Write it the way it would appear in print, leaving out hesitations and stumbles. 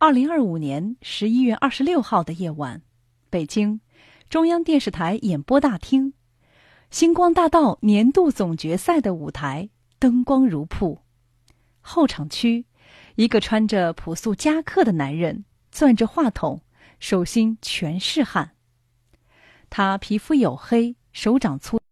2025年11月26号的夜晚，北京中央电视台演播大厅，星光大道年度总决赛的舞台灯光如瀑。后场区，一个穿着朴素夹克的男人攥着话筒，手心全是汗。他皮肤黝黑，手掌粗